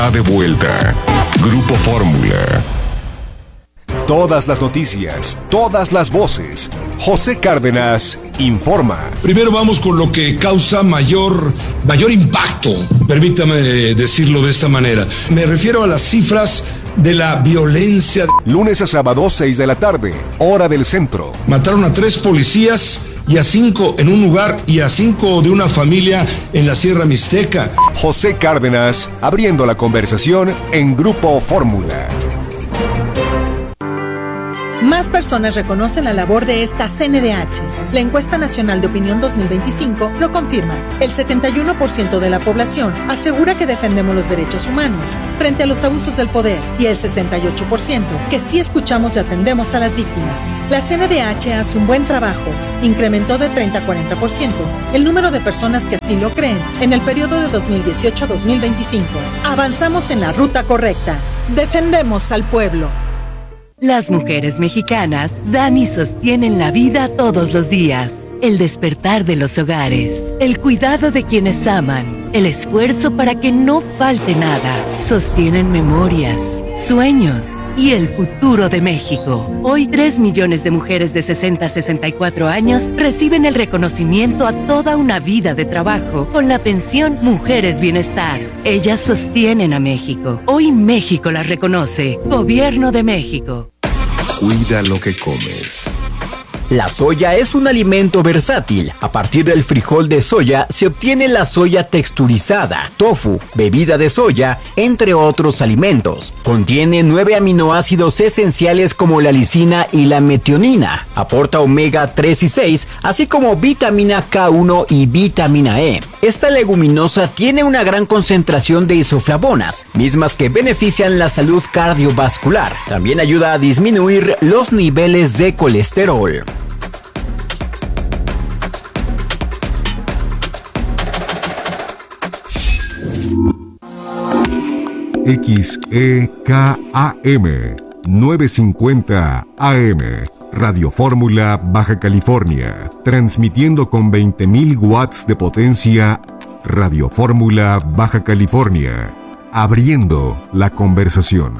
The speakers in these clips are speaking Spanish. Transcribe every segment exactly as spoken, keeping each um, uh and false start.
De vuelta, Grupo Fórmula. Todas las noticias, todas las voces. José Cárdenas informa. Primero vamos con lo que causa mayor, mayor impacto, permítame decirlo de esta manera. Me refiero a las cifras de la violencia. Lunes a sábado, seis de la tarde, hora del centro. Mataron a tres policías y a cinco en un lugar y a cinco de una familia en la Sierra Mixteca. José Cárdenas abriendo la conversación en Grupo Fórmula. Más personas reconocen la labor de esta C N D H. La encuesta nacional de opinión dos mil veinticinco lo confirma. El setenta y uno por ciento de la población asegura que defendemos los derechos humanos frente a los abusos del poder y el sesenta y ocho por ciento que sí escuchamos y atendemos a las víctimas. La C N D H hace un buen trabajo. Incrementó de treinta a cuarenta por ciento el número de personas que así lo creen en el periodo de dos mil dieciocho a dos mil veinticinco. Avanzamos en la ruta correcta. Defendemos al pueblo. Las mujeres mexicanas dan y sostienen la vida todos los días. El despertar de los hogares, el cuidado de quienes aman, el esfuerzo para que no falte nada. Sostienen memorias, sueños y el futuro de México. Hoy tres millones de mujeres de sesenta a sesenta y cuatro años reciben el reconocimiento a toda una vida de trabajo con la pensión Mujeres Bienestar. Ellas sostienen a México. Hoy México las reconoce. Gobierno de México. Cuida lo que comes. La soya es un alimento versátil. A partir del frijol de soya se obtiene la soya texturizada, tofu, bebida de soya, entre otros alimentos. Contiene nueve aminoácidos esenciales como la lisina y la metionina. Aporta omega tres y seis, así como vitamina K uno y vitamina E. Esta leguminosa tiene una gran concentración de isoflavonas, mismas que benefician la salud cardiovascular. También ayuda a disminuir los niveles de colesterol. X E K A M novecientos cincuenta A M Radio Fórmula Baja California, transmitiendo con veinte mil watts de potencia. Radio Fórmula Baja California, abriendo la conversación.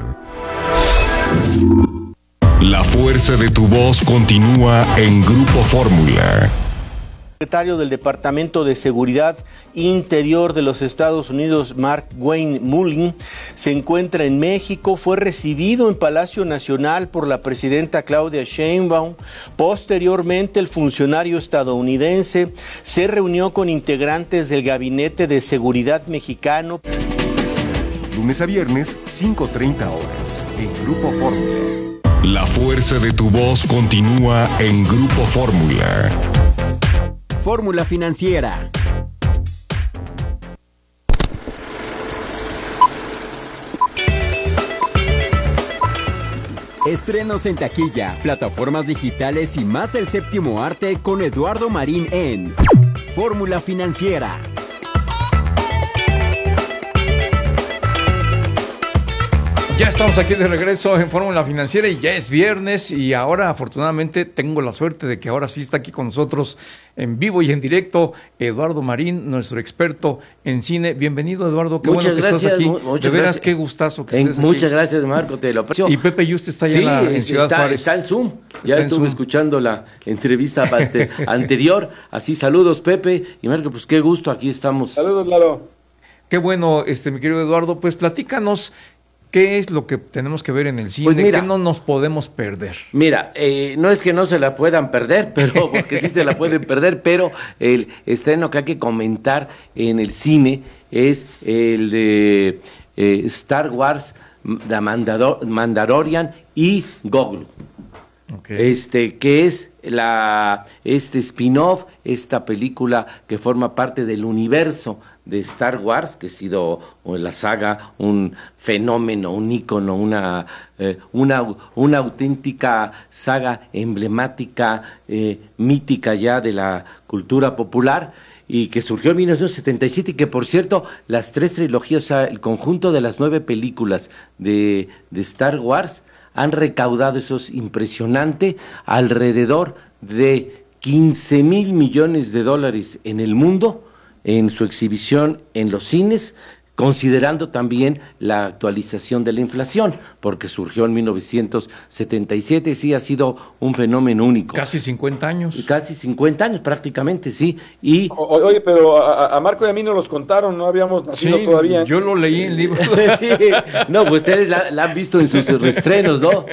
La fuerza de tu voz continúa en Grupo Fórmula. El secretario del Departamento de Seguridad Interior de los Estados Unidos, Mark Wayne Mullin, se encuentra en México. Fue recibido en Palacio Nacional por la presidenta Claudia Sheinbaum. Posteriormente, el funcionario estadounidense se reunió con integrantes del Gabinete de Seguridad mexicano. Lunes a viernes, cinco treinta horas, en Grupo Fórmula. La fuerza de tu voz continúa en Grupo Fórmula. Fórmula Financiera. Estrenos en taquilla, plataformas digitales y más del séptimo arte con Eduardo Marín en Fórmula Financiera. Ya estamos aquí de regreso en Fórmula Financiera y ya es viernes y ahora afortunadamente tengo la suerte de que ahora sí está aquí con nosotros en vivo y en directo Eduardo Marín, nuestro experto en cine. Bienvenido, Eduardo, qué muchas bueno que gracias, estás aquí. Muchas de veras, gracias. Qué gustazo que en, estés muchas aquí. gracias, Marco, te lo aprecio. Y Pepe Yuste está allá sí, en, la, en Ciudad está, Juárez. está en Zoom, ya está estuve Zoom. escuchando la entrevista anterior, así saludos Pepe y Marco, pues qué gusto, aquí estamos. Saludos, Lalo. Qué bueno, este mi querido Eduardo, pues platícanos. ¿Qué es lo que tenemos que ver en el cine? Pues mira, ¿qué no nos podemos perder? Mira, eh, no es que no se la puedan perder, pero porque sí se la pueden perder, pero el estreno que hay que comentar en el cine es el de eh, Star Wars, The Mandador, Mandalorian y Grogu. Okay. Este, que es la este spin-off, esta película que forma parte del universo de Star Wars, que ha sido la saga un fenómeno, un ícono, una, eh, una, una auténtica saga emblemática, eh, mítica ya de la cultura popular, y que surgió en mil novecientos setenta y siete, y que por cierto, las tres trilogías, o sea, el conjunto de las nueve películas de, de Star Wars, han recaudado, eso es impresionante, alrededor de quince mil millones de dólares en el mundo, en su exhibición en los cines, considerando también la actualización de la inflación, porque surgió en mil novecientos setenta y siete, y sí ha sido un fenómeno único. Casi cincuenta años. Casi cincuenta años prácticamente, sí. Y o, oye, pero a, a Marco y a mí nos los contaron, no habíamos nacido sí, todavía. Yo lo leí en libros. Sí, no, pues ustedes la, la han visto en sus reestrenos, ¿no?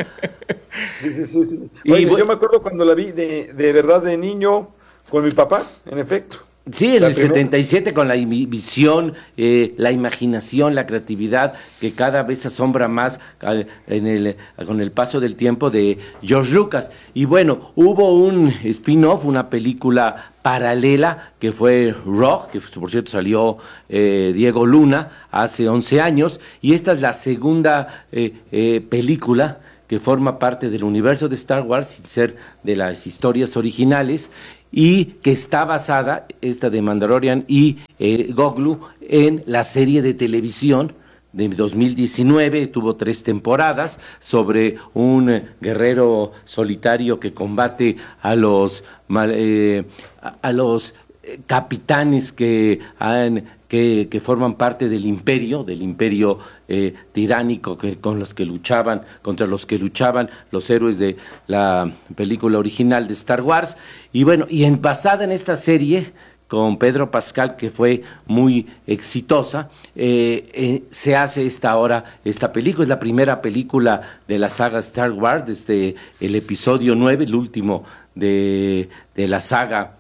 Sí, sí, sí, sí. Oye, y, yo me acuerdo cuando la vi de, de verdad de niño con mi papá, en efecto. Sí, en el setenta y siete con la visión, eh, la imaginación, la creatividad que cada vez asombra más al, en el, con el paso del tiempo de George Lucas. Y bueno, hubo un spin-off, una película paralela que fue Rock, que por cierto salió eh, Diego Luna hace once años, y esta es la segunda eh, eh, película que forma parte del universo de Star Wars sin ser de las historias originales, y que está basada, esta de Mandalorian y eh, Goglu, en la serie de televisión de dos mil diecinueve, tuvo tres temporadas, sobre un eh, guerrero solitario que combate a los, eh, a, a los eh, capitanes que han... Que, que forman parte del imperio, del imperio eh, tiránico que, con los que luchaban, contra los que luchaban los héroes de la película original de Star Wars. Y bueno, y en, basada en esta serie, con Pedro Pascal, que fue muy exitosa, eh, eh, se hace esta ahora, esta película, es la primera película de la saga Star Wars, desde el episodio nueve, el último de, de la saga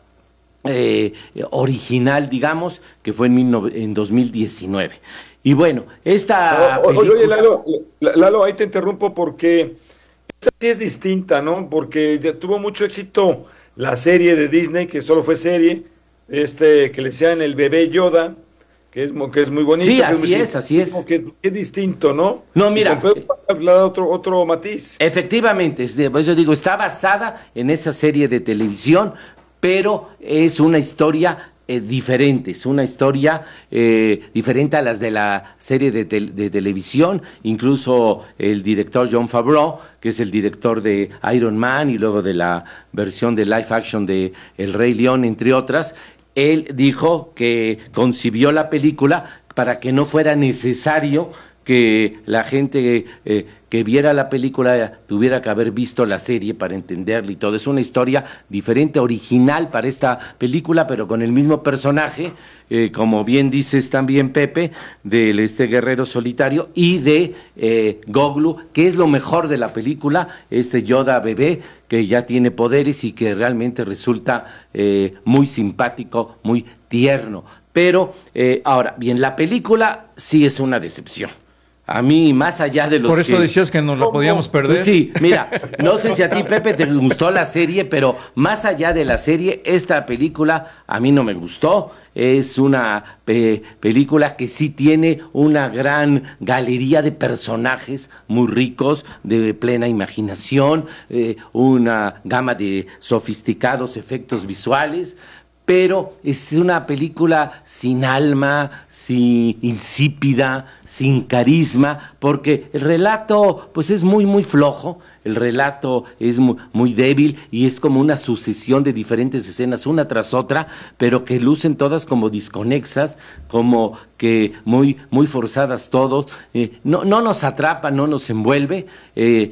Eh, original, digamos, que fue en, mil no, en dos mil diecinueve. Y bueno, esta o, película... Oye, Lalo, Lalo, ahí te interrumpo porque esta sí es distinta, ¿no? Porque tuvo mucho éxito la serie de Disney, que solo fue serie, este que le decían el bebé Yoda, que es, que es muy bonito. Sí, que así es, muy es, así es. Que, que es distinto, ¿no? No, mira. Le da otro, otro matiz. Efectivamente, es de, pues yo digo, está basada en esa serie de televisión, pero es una historia eh, diferente, es una historia eh, diferente a las de la serie de, te de televisión. Incluso el director Jon Favreau, que es el director de Iron Man y luego de la versión de live action de El Rey León, entre otras, él dijo que concibió la película para que no fuera necesario que la gente eh, que viera la película tuviera que haber visto la serie para entenderla y todo. Es una historia diferente, original para esta película, pero con el mismo personaje, eh, como bien dices también, Pepe, de este guerrero solitario y de eh, Goglu, que es lo mejor de la película, este Yoda bebé que ya tiene poderes y que realmente resulta eh, muy simpático, muy tierno. Pero, eh, ahora, bien, la película sí es una decepción. A mí, más allá de los Por eso que... decías que nos la podíamos perder. Pues sí, mira, no sé si a ti, Pepe, te gustó la serie, pero más allá de la serie, esta película a mí no me gustó. Es una pe película que sí tiene una gran galería de personajes muy ricos, de plena imaginación, eh, una gama de sofisticados efectos visuales, pero es una película sin alma, sin insípida, sin carisma, porque el relato pues es muy muy flojo, el relato es muy, muy débil y es como una sucesión de diferentes escenas una tras otra, pero que lucen todas como desconexas, como que muy muy forzadas todos, eh, no, no nos atrapa, no nos envuelve. Eh,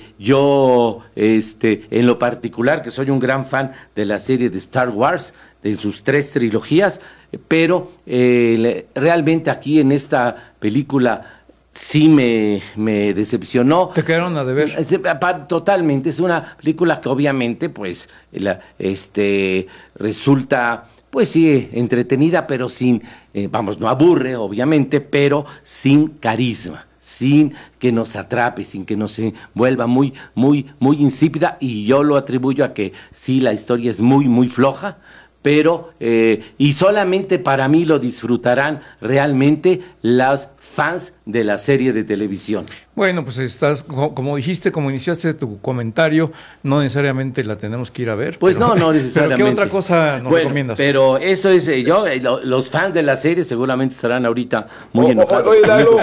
yo este en lo particular, que soy un gran fan de la serie de Star Wars, de sus tres trilogías, pero eh, realmente aquí en esta película sí me, me decepcionó. ¿Te quedaron a deber? Totalmente, es una película que obviamente pues la, este resulta pues sí entretenida, pero sin, eh, vamos, no aburre obviamente, pero sin carisma, sin que nos atrape, sin que nos vuelva muy, muy, muy insípida, y yo lo atribuyo a que sí, la historia es muy, muy floja, pero, eh, y solamente para mí lo disfrutarán realmente los fans de la serie de televisión. Bueno, pues estás, como dijiste, como iniciaste tu comentario, no necesariamente la tenemos que ir a ver. Pues pero, no, no necesariamente. ¿Pero qué otra cosa nos bueno, recomiendas? Pero eso es, eh, yo, eh, lo, los fans de la serie seguramente estarán ahorita muy o, enojados. Oye, Lalo,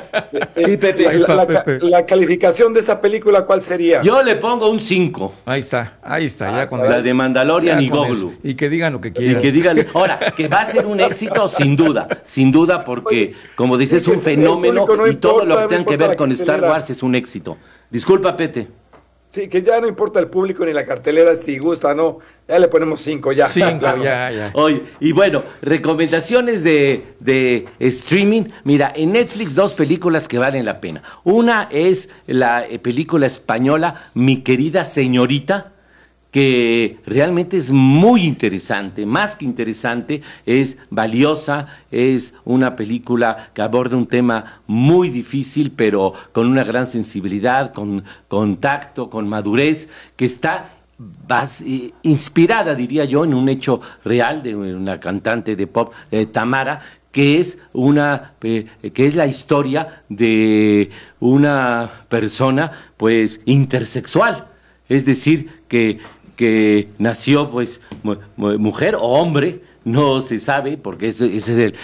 sí, Pepe. La, está, la, Pepe. La calificación de esta película, ¿cuál sería? Yo le pongo un cinco. Ahí está, ahí está, ah, ya con La eso. de Mandalorian Ya y con Goglu. eso. Y que diga digan lo que quieran. Y que digan, ahora, que va a ser un éxito, sin duda, sin duda, porque, como dices, es un fenómeno no y todo importa, lo que no tenga que importa ver la con Star cartelera. Wars es un éxito. Disculpa, Pete. Sí, que ya no importa el público ni la cartelera, si gusta, no, ya le ponemos cinco ya. Cinco, Claro. ya, ya. Oye, y bueno, recomendaciones de, de streaming. Mira, en Netflix dos películas que valen la pena. Una es la eh, película española Mi querida señorita, que realmente es muy interesante, más que interesante, es valiosa, es una película que aborda un tema muy difícil, pero con una gran sensibilidad, con, con tacto, con madurez, que está bas- eh, inspirada, diría yo, en un hecho real de una cantante de pop, eh, Tamara, que es una eh, que es la historia de una persona pues intersexual, es decir, que que nació pues mu- mu- mujer o hombre, no se sabe, porque ese, ese es el,